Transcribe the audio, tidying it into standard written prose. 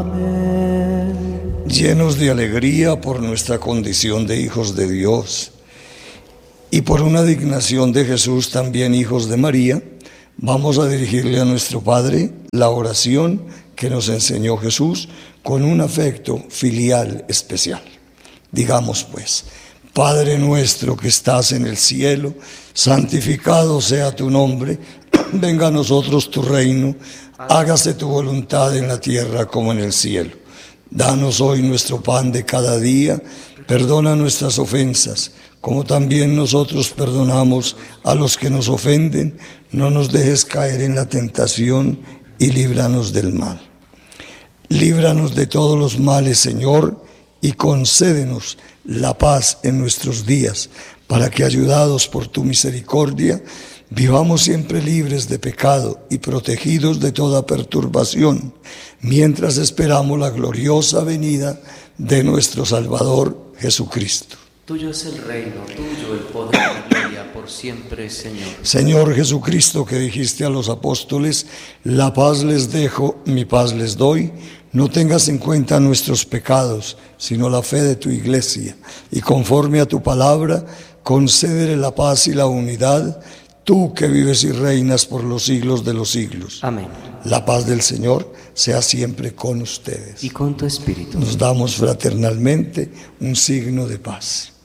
Llenos de alegría por nuestra condición de hijos de Dios y por una dignación de Jesús, también hijos de María, vamos a dirigirle a nuestro Padre la oración que nos enseñó Jesús con un afecto filial especial. Digamos pues: Padre nuestro que estás en el cielo, santificado sea tu nombre, venga a nosotros tu reino, hágase tu voluntad en la tierra como en el cielo. Danos hoy nuestro pan de cada día, perdona nuestras ofensas, como también nosotros perdonamos a los que nos ofenden, no nos dejes caer en la tentación y líbranos del mal. Líbranos de todos los males, Señor, y concédenos la paz en nuestros días, para que, ayudados por tu misericordia, vivamos siempre libres de pecado y protegidos de toda perturbación, mientras esperamos la gloriosa venida de nuestro Salvador Jesucristo. Tuyo es el reino, tuyo el poder y la gloria por siempre, Señor. Señor Jesucristo, que dijiste a los apóstoles: la paz les dejo, mi paz les doy, no tengas en cuenta nuestros pecados, sino la fe de tu iglesia, y conforme a tu palabra, concédele la paz y la unidad, tú que vives y reinas por los siglos de los siglos. Amén. La paz del Señor sea siempre con ustedes. Y con tu espíritu. Nos damos fraternalmente un signo de paz.